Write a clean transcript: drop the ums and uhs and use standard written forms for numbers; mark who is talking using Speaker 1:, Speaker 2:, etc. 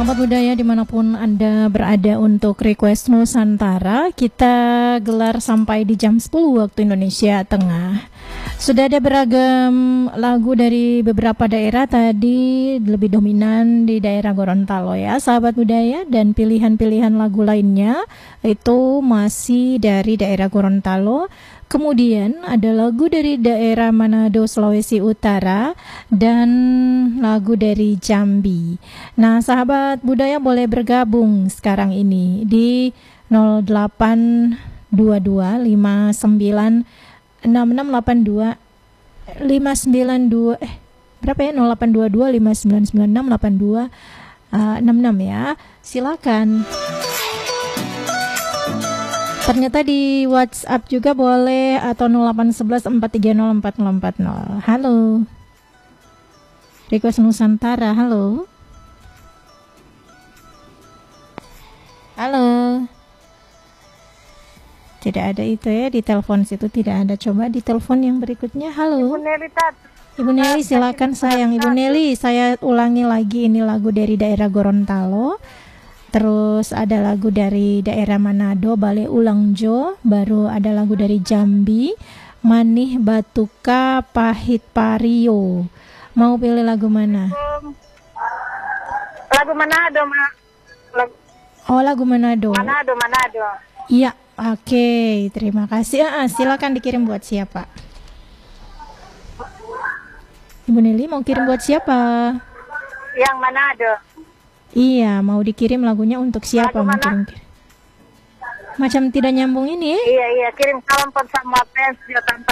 Speaker 1: Sahabat budaya dimanapun Anda berada untuk request Nusantara, kita gelar sampai di jam 10 waktu Indonesia Tengah. Sudah ada beragam lagu dari beberapa daerah, tadi lebih dominan di daerah Gorontalo ya sahabat budaya, dan pilihan-pilihan lagu lainnya itu masih dari daerah Gorontalo. Kemudian ada lagu dari daerah Manado, Sulawesi Utara, dan lagu dari Jambi. Nah, sahabat budaya boleh bergabung sekarang ini di 0822596682 592 berapa ya, 082259968266 ya. Silakan. Ternyata di WhatsApp juga boleh, atau 081143044040. Halo. Request Nusantara, halo. Halo. Tidak ada itu ya, di telepon situ tidak ada. Coba di telepon yang berikutnya. Halo. Ibu Nelly, silakan sayang. Ibu Nelly, saya ulangi lagi, ini lagu dari daerah Gorontalo. Terus ada lagu dari daerah Manado, Bale Ulangjo. Baru ada lagu dari Jambi, Manih Batuka Pahit Pario. Mau pilih lagu mana?
Speaker 2: Lagu Manado,
Speaker 1: Oh, lagu Manado.
Speaker 2: Manado.
Speaker 1: Iya, oke. Terima kasih. Silakan dikirim buat siapa? Ibu Nelly mau kirim buat siapa?
Speaker 2: Yang Manado.
Speaker 1: Iya, mau dikirim lagunya untuk siapa?
Speaker 2: Lagu mana?
Speaker 1: Macam tidak nyambung ini.
Speaker 2: Iya, kirim salam sama fans